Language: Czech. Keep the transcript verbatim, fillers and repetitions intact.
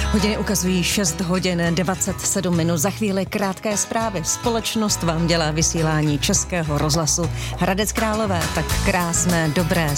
Hodiny ukazují šest hodin dvacet sedm minut. Za chvíli krátké zprávy. Společnost vám dělá vysílání Českého rozhlasu Hradec Králové. Tak krásné, dobré